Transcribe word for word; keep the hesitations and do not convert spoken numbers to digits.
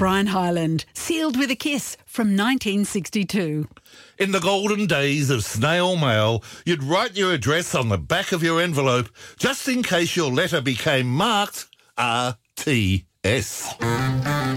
Brian Hyland, Sealed with a Kiss from nineteen sixty-two. In the golden days of snail mail, you'd write your address on the back of your envelope just in case your letter became marked R T S.